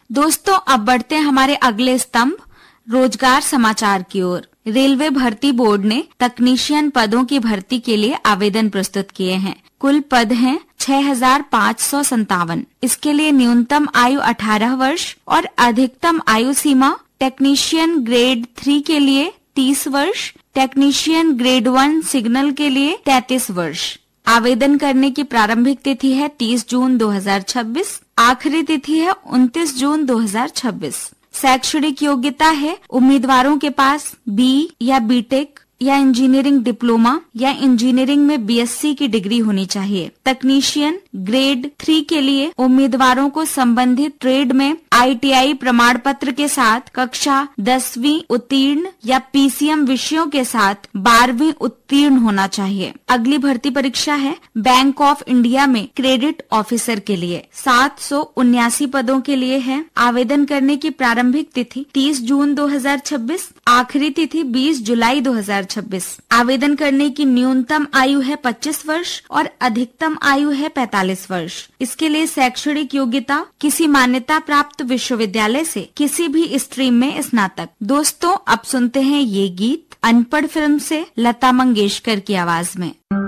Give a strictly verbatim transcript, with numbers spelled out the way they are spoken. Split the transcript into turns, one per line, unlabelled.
दोस्तों, अब बढ़ते हैं हमारे अगले स्तंभ रोजगार समाचार की ओर। रेलवे भर्ती बोर्ड ने तकनीशियन पदों की भर्ती के लिए आवेदन प्रस्तुत किए हैं। कुल पद हैं छह हजार पाँच सौ संतावन। इसके लिए न्यूनतम आयु अठारह वर्ष और अधिकतम आयु सीमा टेक्नीशियन ग्रेड थ्री के लिए तीस वर्ष, टेक्नीशियन ग्रेड वन सिग्नल के लिए तैंतीस वर्ष। आवेदन करने की प्रारंभिक तिथि है तीस जून दो हजार छब्बीस, आखिरी तिथि है उनतीस जून दो हजार छब्बीस। शैक्षणिक योग्यता है उम्मीदवारों के पास बी या बीटेक या इंजीनियरिंग डिप्लोमा या इंजीनियरिंग में बीएससी की डिग्री होनी चाहिए। तकनीशियन ग्रेड थ्री के लिए उम्मीदवारों को संबंधित ट्रेड में आईटीआई प्रमाण पत्र के साथ कक्षा दसवीं उत्तीर्ण या पीसीएम विषयों के साथ बारहवीं उत्तीर्ण होना चाहिए। अगली भर्ती परीक्षा है बैंक ऑफ इंडिया में क्रेडिट ऑफिसर के लिए। सात सौ उन्यासी पदों के लिए है। आवेदन करने की प्रारंभिक तिथि तीस जून दो हजार छब्बीस, आखिरी तिथि बीस जुलाई दो हजार छब्बीस। आवेदन करने की न्यूनतम आयु है पच्चीस वर्ष और अधिकतम आयु है पैंतालीस वर्ष। इसके लिए शैक्षणिक योग्यता किसी मान्यता प्राप्त विश्वविद्यालय से किसी भी स्ट्रीम में स्नातक। दोस्तों, अब सुनते हैं ये गीत अनपढ़ फिल्म से लता मंगेशकर की आवाज में।